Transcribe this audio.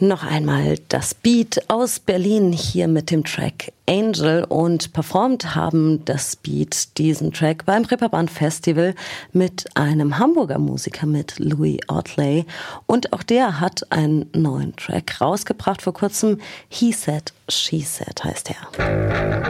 Noch einmal das Beat aus Berlin hier mit dem Track Angel, und performt haben das Beat diesen Track beim Reeperbahn Festival mit einem Hamburger Musiker, mit Louis Audley, und auch der hat einen neuen Track rausgebracht vor kurzem. He Said, She Said heißt er.